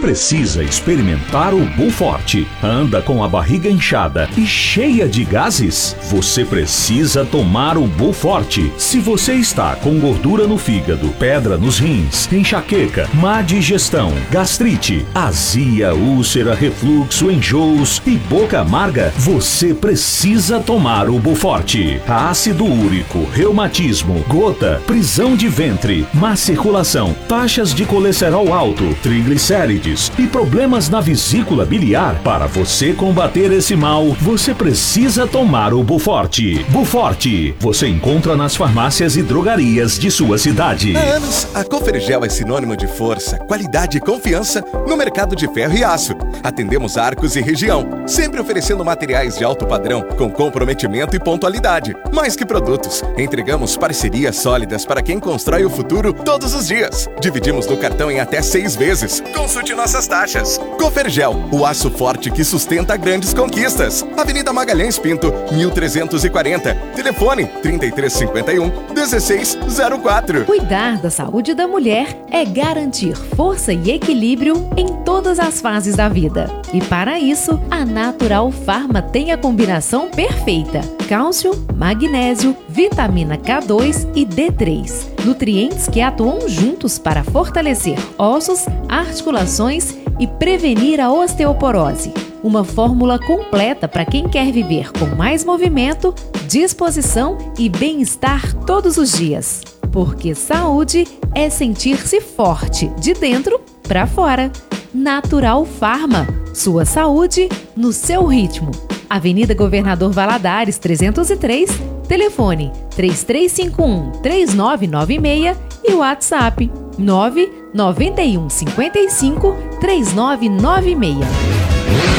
precisa experimentar o Buforte? Anda com a barriga inchada e cheia de gases? Você precisa tomar o Buforte. Se você está com gordura no fígado, pedra nos rins, enxaqueca, má digestão, gastrite, azia, úlcera, refluxo, enjoos e boca amarga, você precisa tomar o Buforte. Ácido úrico, reumatismo, gota, prisão de ventre, má circulação, taxas de colesterol alto, triglicérides e problemas na vesícula biliar. Para você combater esse mal, você precisa tomar o Buforte. Buforte, você encontra nas farmácias e drogarias de sua cidade. Há anos, a Cofergel é sinônimo de força, qualidade e confiança no mercado de ferro e aço. Atendemos Arcos e região, sempre oferecendo materiais de alto padrão, com comprometimento e pontualidade. Mais que produtos, entregamos parcerias sólidas para quem constrói o futuro todos os dias. Dividimos no cartão em até 6 vezes. Consulte nossas taxas. Cofergel, o aço forte que sustenta grandes conquistas. Avenida Magalhães Pinto, 1340. Telefone 3351-1604. Cuidar da saúde da mulher é garantir força e equilíbrio em todas as fases da vida. E para isso, a Natural Pharma tem a combinação perfeita: cálcio, magnésio, vitamina K2 e D3. Nutrientes que atuam juntos para fortalecer ossos, articulações e prevenir a osteoporose. Uma fórmula completa para quem quer viver com mais movimento, disposição e bem-estar todos os dias. Porque saúde é sentir-se forte de dentro para fora. Natural Pharma, sua saúde no seu ritmo. Avenida Governador Valadares 303, telefone 3351-3996 e WhatsApp 99155-3996.